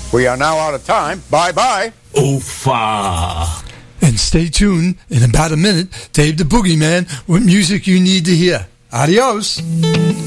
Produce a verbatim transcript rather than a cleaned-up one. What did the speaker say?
We are now out of time. Bye-bye. Oofa. And stay tuned in about a minute, Dave the Boogeyman with music you need to hear. Adios.